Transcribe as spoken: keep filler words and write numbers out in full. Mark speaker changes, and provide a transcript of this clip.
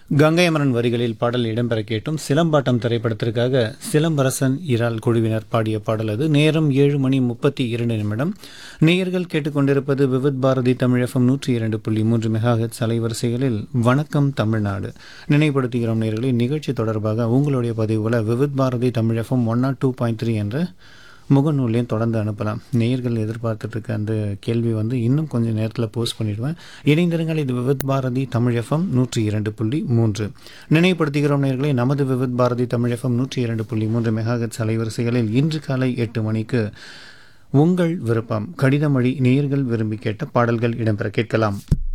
Speaker 1: கங்கை அமரன் வரிகளில் பாடல் இடம்பெற கேட்டும் சிலம்பாட்டம் திரைப்படத்திற்காக சிலம்பரசன் இரால் குழுவினர் பாடிய பாடல் அது. நேரம் ஏழு மணி முப்பத்தி இரண்டு நிமிடம். நேயர்கள் கேட்டுக்கொண்டிருப்பது விவித் பாரதி தமிழ் எஃப்எம் நூற்றி இரண்டு புள்ளி மூன்று மெகாஹெட்ஸ் அலைவரிசைகளில் வணக்கம் தமிழ்நாடு. நினைவுபடுத்துகிறோம் நேயர்களே, நிகழ்ச்சி தொடர்பாக உங்களுடைய பதிவுகளை Vividh Bharathi Tamil FM one not two point three என்ற முகநூல்லையும் தொடர்ந்து அனுப்பலாம். நேயர்கள் எதிர்பார்த்துட்டு இருக்க அந்த கேள்வி வந்து இன்னும் கொஞ்சம் நேரத்தில் போஸ்ட் பண்ணிடுவேன். இணைந்திருங்கள், இது விவித் பாரதி தமிழ் எஃப்எம் நூற்றி இரண்டு புள்ளி மூன்று. நினைவுபடுத்துகிறோம் நேயர்களே, நமது விவித் பாரதி தமிழ் எஃப்எம் நூற்றி இரண்டு புள்ளி மூன்று மெகாஹெட்ஸ் அலைவரிசைகளில் இன்று காலை எட்டு மணிக்கு உங்கள் விருப்பம் கடிதம் வழி நேயர்கள் விரும்பி கேட்ட பாடல்கள் இடம்பெற கேட்கலாம்.